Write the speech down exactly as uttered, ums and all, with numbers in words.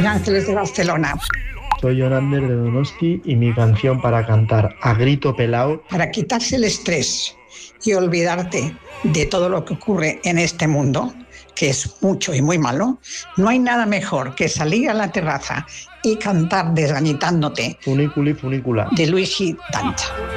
Los Ángeles de Barcelona. Soy Yonander de Donosti y mi canción para cantar a grito pelao. Para quitarse el estrés y olvidarte de todo lo que ocurre en este mundo, que es mucho y muy malo, no hay nada mejor que salir a la terraza y cantar desgañitándote Funiculi funicula. de Luigi Danza.